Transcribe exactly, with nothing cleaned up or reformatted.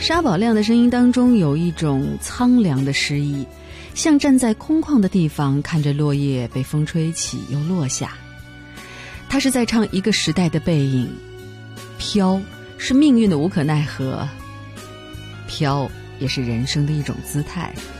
沙宝亮的声音当中有一种苍凉的诗意，像站在空旷的地方，看着落叶被风吹起又落下。他是在唱一个时代的背影，飘是命运的无可奈何，飘也是人生的一种姿态。